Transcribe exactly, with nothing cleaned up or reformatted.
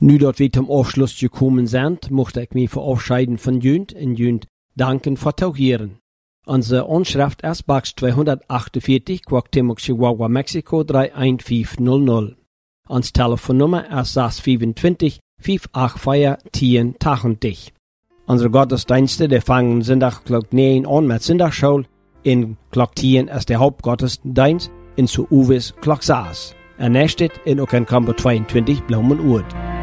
Nu dat we zum Abschluss gekommen sind, möchte ich mich verabschieden von Jünd und Jünd danken für Tauchieren. Unsere Anschrift ist Box zweihundertachtundvierzig, Cuauhtémoc, Chihuahua, Mexiko drei eins fünf null null. Unsere Telefonnummer ist sechs fünfundzwanzig, fünf acht vier, zehn achtzig. Unsere Gottesdienste, die fangen Sonntag Glock neun an mit Sonntagsschule. In Glock zehn ist der Hauptgottesdienst, in zu Uwes Glock sechs. En nächstet in ook in Kamper zweiundzwanzig Blaumen Uert.